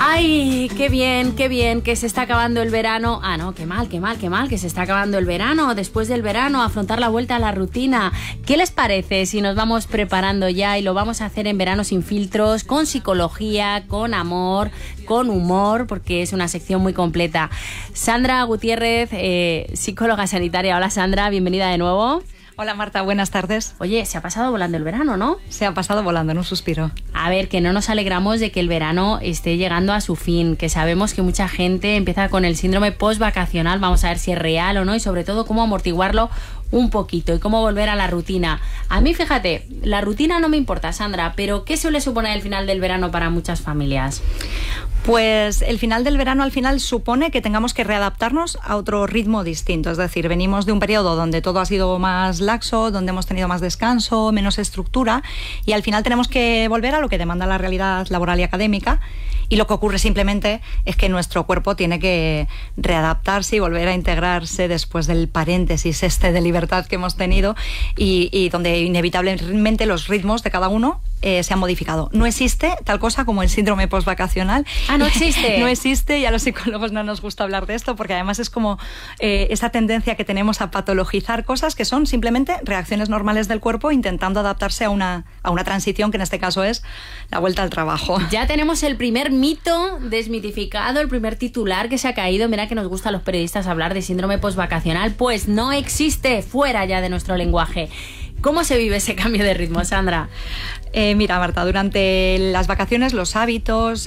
Ay, qué bien, que se está acabando el verano. Ah, no, qué mal, que se está acabando el verano. Después del verano, afrontar la vuelta a la rutina. ¿Qué les parece si nos vamos preparando ya y lo vamos a hacer en Verano Sin Filtros, con psicología, con amor, con humor, porque es una sección muy completa? Sandra Gutiérrez, psicóloga sanitaria. Hola, Sandra, bienvenida de nuevo. Hola Marta, buenas tardes. Oye, se ha pasado volando el verano, ¿no? Se ha pasado volando en un suspiro. A ver, que no nos alegramos de que el verano esté llegando a su fin, que sabemos que mucha gente empieza con el síndrome post-vacacional. Vamos a ver si es real o no y sobre todo cómo amortiguarlo un poquito y cómo volver a la rutina. A mí, fíjate, la rutina no me importa, Sandra, pero ¿qué suele suponer el final del verano para muchas familias? Pues el final del verano al final supone que tengamos que readaptarnos a otro ritmo distinto. Es decir, venimos de un periodo donde todo ha sido más laxo, donde hemos tenido más descanso, menos estructura, y al final tenemos que volver a lo que demanda la realidad laboral y académica. Y lo que ocurre simplemente es que nuestro cuerpo tiene que readaptarse y volver a integrarse después del paréntesis de libertad que hemos tenido y donde inevitablemente los ritmos de cada uno se han modificado. No existe tal cosa como el síndrome postvacacional. Ah, no existe. No existe, y a los psicólogos no nos gusta hablar de esto porque además es como esa tendencia que tenemos a patologizar cosas que son simplemente reacciones normales del cuerpo intentando adaptarse a una transición que en este caso es la vuelta al trabajo. Ya tenemos el primer mito desmitificado, el primer titular que se ha caído. Mira que nos gusta a los periodistas hablar de síndrome postvacacional. Pues no existe, fuera ya de nuestro lenguaje. ¿Cómo se vive ese cambio de ritmo, Sandra? Mira, Marta, durante las vacaciones los hábitos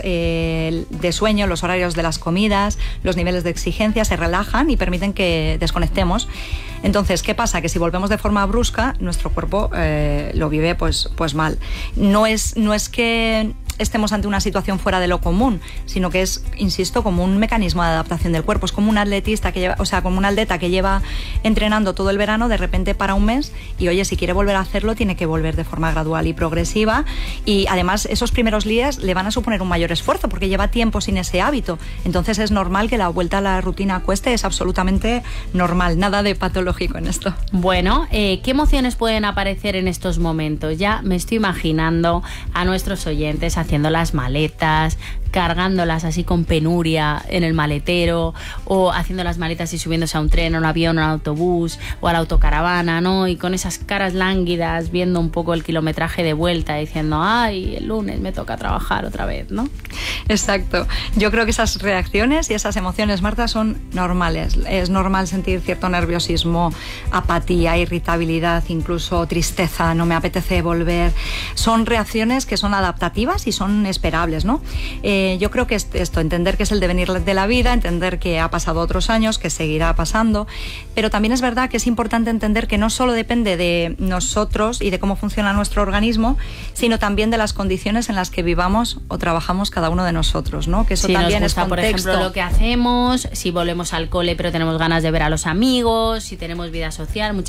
de sueño, los horarios de las comidas, los niveles de exigencia se relajan y permiten que desconectemos. Entonces, ¿qué pasa? Que si volvemos de forma brusca, nuestro cuerpo lo vive pues mal. No es que estemos ante una situación fuera de lo común, sino que es, insisto, como un mecanismo de adaptación del cuerpo. Es como un atletista que lleva, como un atleta que lleva entrenando todo el verano, de repente para un mes, y oye, si quiere volver a hacerlo, tiene que volver de forma gradual y progresiva, y además esos primeros días le van a suponer un mayor esfuerzo porque lleva tiempo sin ese hábito. Entonces es normal que la vuelta a la rutina cueste, es absolutamente normal, nada de patológico en esto. Bueno, ¿qué emociones pueden aparecer en estos momentos? Ya me estoy imaginando a nuestros oyentes haciendo las maletas, cargándolas así con penuria en el maletero, o haciendo las maletas y subiéndose a un tren, a un avión, a un autobús o a la autocaravana, ¿no? Y con esas caras lánguidas viendo un poco el kilometraje de vuelta, diciendo, ay, el lunes me toca trabajar otra vez, ¿no? Exacto. Yo creo que esas reacciones y esas emociones, Marta, son normales. Es normal sentir cierto nerviosismo, apatía, irritabilidad, incluso tristeza, no me apetece volver. Son reacciones que son adaptativas y son esperables, ¿no? Yo creo que es esto, entender que es el devenir de la vida, entender que ha pasado otros años, que seguirá pasando, pero también es verdad que es importante entender que no solo depende de nosotros y de cómo funciona nuestro organismo, sino también de las condiciones en las que vivamos o trabajamos cada uno de nosotros, ¿no? Que eso si también nos gusta, es contexto. Por ejemplo, lo que hacemos, si volvemos al cole pero tenemos ganas de ver a los amigos, si tenemos vida social,